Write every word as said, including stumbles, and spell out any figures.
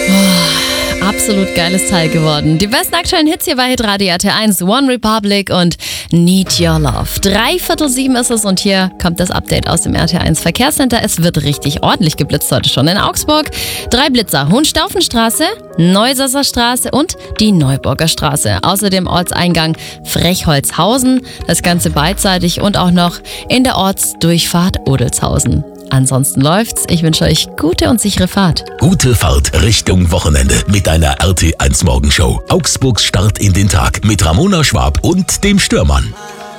Absolut geiles Teil geworden. Die besten aktuellen Hits hier bei Hitradio R T eins, One Republic und Need Your Love. Dreiviertel sieben ist es und hier kommt das Update aus dem R T eins Verkehrscenter. Es wird richtig ordentlich geblitzt heute schon in Augsburg. Drei Blitzer, Hohenstaufenstraße, Neusasser Straße und die Neuburger Straße. Außerdem Ortseingang Frechholzhausen, das Ganze beidseitig und auch noch in der Ortsdurchfahrt Odelshausen. Ansonsten läuft's. Ich wünsche euch gute und sichere Fahrt. Gute Fahrt Richtung Wochenende mit einer R T eins Morgenshow. Augsburgs Start in den Tag mit Ramona Schwab und dem Störmann.